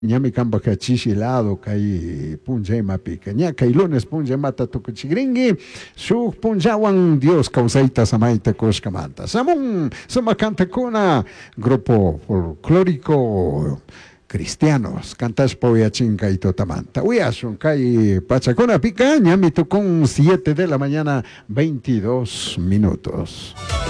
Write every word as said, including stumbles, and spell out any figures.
ñami kamba kachisilado kay punjay mapika ña kay lunes punjay mata tukuchigringi su punjawan Dios causaita samaita kushkamanta samun samakantakuna grupo folclórico cristianos cantas poyachinka y totamanta uyasun kay pachakuna pika ñami tukun siete de la mañana veintidós minutos.